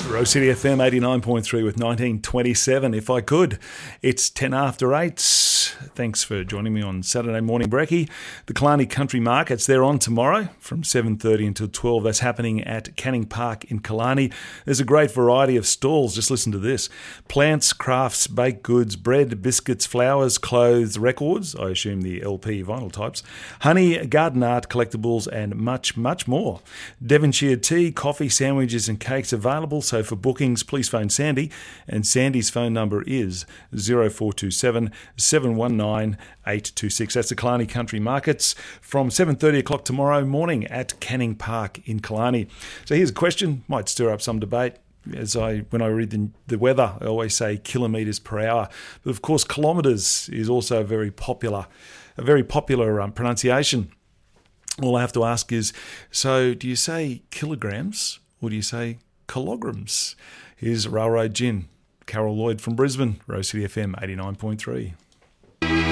Rose City FM 89.3 with 1927. If I could, it's 10 after 8. Thanks for joining me on Saturday morning brekkie. The Killarney Country Markets, they're on tomorrow from 7:30 until 12. That's happening at Canning Park in Killarney. There's a great variety of stalls. Just listen to this. Plants, crafts, baked goods, bread, biscuits, flowers, clothes, records, I assume the LP vinyl types, honey, garden art, collectibles, and much, much more. Devonshire tea, coffee, sandwiches and cakes available. So for bookings, please phone Sandy, and Sandy's phone number is 0427 719 826. That's the Killarney Country Markets from 7:30 o'clock tomorrow morning at Canning Park in Killarney. So here's a question, might stir up some debate. When I read the weather, I always say kilometres per hour. But of course, kilometres is also a very popular pronunciation. All I have to ask is, so do you say kilograms or do you say kilograms? Here's Railroad Gin. Carol Lloyd from Brisbane, Rose City FM 89.3.